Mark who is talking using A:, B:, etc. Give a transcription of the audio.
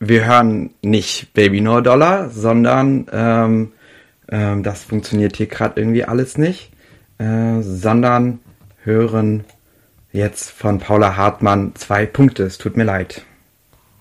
A: wir hören nicht Baby No Dollar, sondern das funktioniert hier gerade irgendwie alles nicht, sondern hören jetzt von Paula Hartmann 2 Punkte. Es tut mir leid.